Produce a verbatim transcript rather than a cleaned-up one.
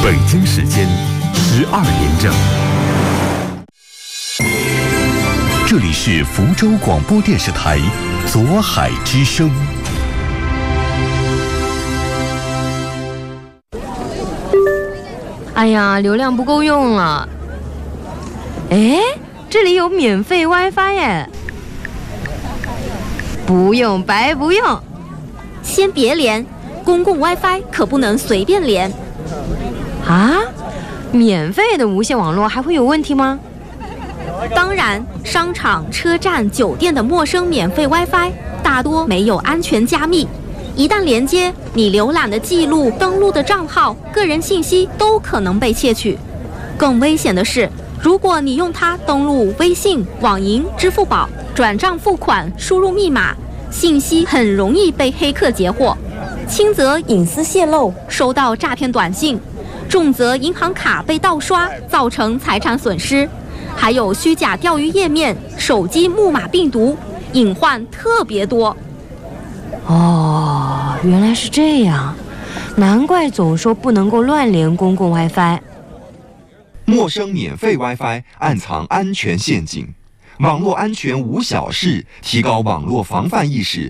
北京时间十二点整，这里是福州广播电视台左海之声。 哎呀，流量不够用了。哎，这里有免费 WiFi 耶！不用白不用。 先别连，公共 WiFi 可不能随便连。 啊？免费的无线网络还会有问题吗？ 当然，商场、车站、酒店的陌生免费 WiFi 大多没有安全加密，一旦连接，你浏览的记录、登录的账号、个人信息都可能被窃取。更危险的是，如果你用它登录微信、网银、支付宝、转账付款、输入密码，信息很容易被黑客截获，轻则隐私泄露，收到诈骗短信，重则银行卡被盗刷，造成财产损失，还有虚假钓鱼页面、手机木马病毒，隐患特别多。 哦，原来是这样，难怪总说不能够乱连公共 WiFi。 陌生免费 WiFi 暗藏安全陷阱，网络安全无小事，提高网络防范意识，